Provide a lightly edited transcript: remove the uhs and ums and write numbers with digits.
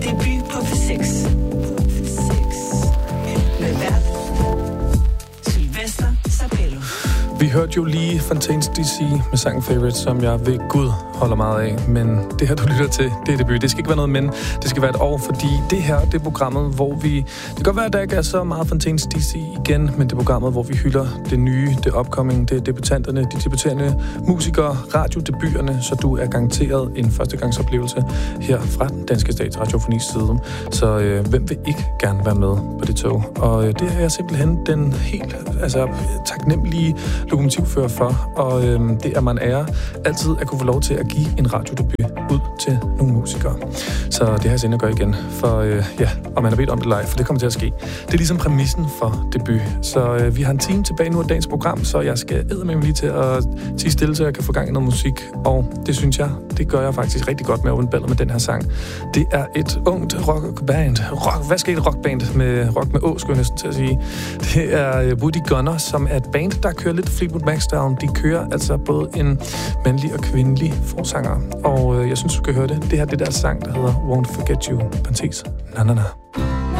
debut på P6. Med vært Sylvester Sabello. Vi hørte jo lige Fontaines DC med sangen Favorite, som jeg ved Gud holder meget af. Men det her, du lytter til, det er debut. Det skal ikke være noget men, det skal være et år, fordi det her, det er programmet, hvor vi... Det kan godt være, at der ikke er så meget Fontaines DC igen, men det er programmet, hvor vi hylder det nye, det upcoming, det er debutanterne, de debuterende musikere, radiodebuterne, så du er garanteret en førstegangsoplevelse her fra den danske statsradiofonis side. Så hvem vil ikke gerne være med på det tog? Og det er jeg simpelthen den helt taknemmelige lokomotivfører for, og det er mig en ære altid at kunne få lov til at give en radiodebut ud til nogle musikere. Så det har jeg sendt at gøre igen, for og man har bedt om det live, for det kommer til at ske. Det er ligesom præmissen for debut. Så vi har en time tilbage nu af dagens program, så jeg skal eddermame lige til at tige stille, så jeg kan få gang i noget musik, og det synes jeg, det gør jeg faktisk rigtig godt med Open Ballet med den her sang. Det er et ungt rockband. Rockband med rock med å, skulle jeg næsten til at sige. Det er Woody Gunner, som er et band, der kører lidt Fleetwood Mac down. De kører altså både en mandlig og kvindelig forsanger, og jeg synes, du skal høre det. Det her det der sang, der hedder Won't Forget You, parentes, na na na.